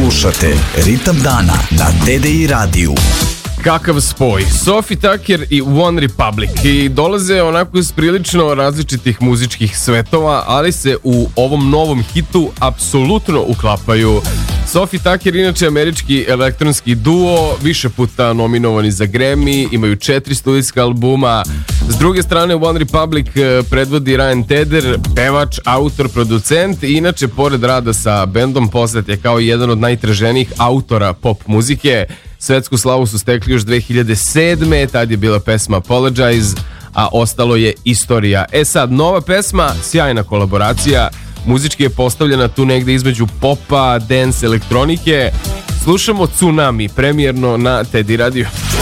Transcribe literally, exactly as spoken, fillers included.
Slušate Ritam dana na D D I radiju. Kakav spoj, Sophie Tucker i One Republic, i dolaze onako iz prilično različitih muzičkih svetova, ali se u ovom novom hitu apsolutno uklapaju. Sophie Tucker, inače američki elektronski duo, više puta nominovani za Grammy, imaju četiri studijska albuma. S druge strane, One Republic predvodi Ryan Tedder, pevač, autor, producent, i inače pored rada sa bendom poznat je kao jedan od najtraženijih autora pop muzike. Svetsku slavu su stekli još dve hiljade sedme. Tad je bila pesma Apologize, a ostalo je istorija. E sad, nova pesma, sjajna kolaboracija, muzički je postavljena tu negde između popa, dance, elektronike. Slušamo Tsunami, premijerno na Teddy Radio.